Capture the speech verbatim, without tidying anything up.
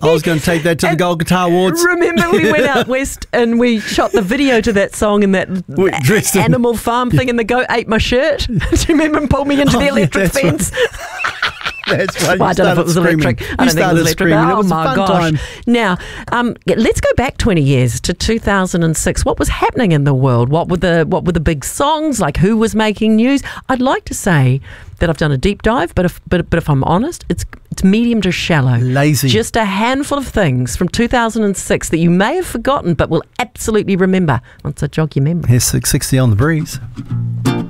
I was going to take that to the Gold Guitar Awards. Remember we went out west and we shot the video to that song and that dressed in- Animal Farm thing and the goat ate my shirt. Do you remember him pulled me into Oh, the yeah, electric that's fence? That's why Well, I don't know if it was screaming. electric. You I don't think it was electric. screaming. Oh It was my a fun gosh. time. Now, um, let's go back twenty years to two thousand six. What was happening in the world? What were the what were the big songs? Like who was making news? I'd like to say that I've done a deep dive, but if but, but if I'm honest, it's it's medium to shallow. Lazy. Just a handful of things from two thousand six that you may have forgotten but will absolutely remember once I jog your memory. Here's six sixty on the breeze.